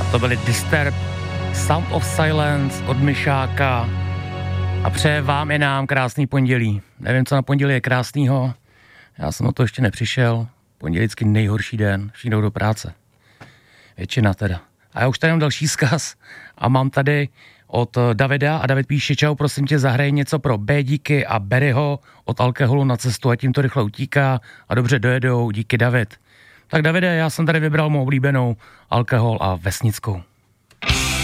To byly Disturb, Sound of Silence od Myšáka a přeje vám i nám krásný pondělí. Nevím, co na pondělí je krásnýho, já jsem o to ještě nepřišel. Pondělí vždycky nejhorší den, všichni jdou do práce. Většina teda. A já už tady mám další vzkaz a mám tady od Davida a David píše: čau, prosím tě, zahraj něco pro B díky a Berryho od Alkoholu na cestu a tím to rychle utíká a dobře dojedou, díky David. Tak Davide, já jsem tady vybral mou oblíbenou Alkohol a Vesnickou.